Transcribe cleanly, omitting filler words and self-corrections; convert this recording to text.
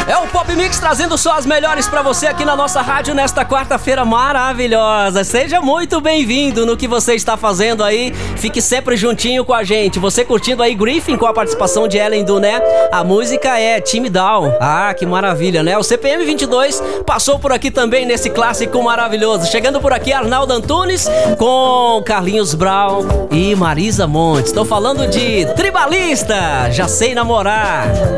É o Pop Mix trazendo só as melhores pra você aqui na nossa rádio nesta quarta-feira maravilhosa. Seja muito bem-vindo no que você está fazendo aí. Fique sempre juntinho com a gente. Você curtindo aí Griffin com a participação de Ellen Duné. A música é Time Down. Ah, que maravilha, né? O CPM 22 passou por aqui também nesse clássico maravilhoso. Chegando por aqui Arnaldo Antunes com Carlinhos Brown e Marisa Monte. Estou falando de Tribalista, Já Sei Namorar.